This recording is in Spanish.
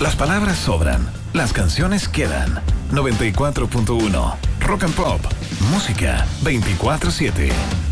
Las palabras sobran, las canciones quedan. 94.1 Rock and Pop, música 24/7.